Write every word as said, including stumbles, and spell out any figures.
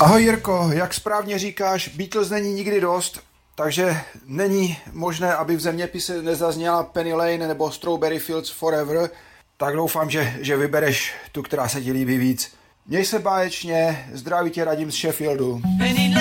Ahoj Jirko, jak správně říkáš, Beatles není nikdy dost, takže není možné, aby v zeměpise nezazněla Penny Lane nebo Strawberry Fields Forever, tak doufám, že, že vybereš tu, která se ti líbí víc. Měj se báječně, zdraví tě Radim z Sheffieldu. Penny